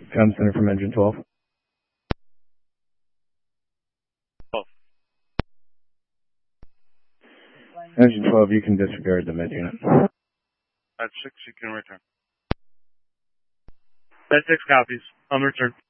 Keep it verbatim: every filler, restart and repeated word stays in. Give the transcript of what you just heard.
Comm Center from Engine twelve. twelve. Engine twelve, you can disregard the med unit. At six, you can return. At six copies. On return.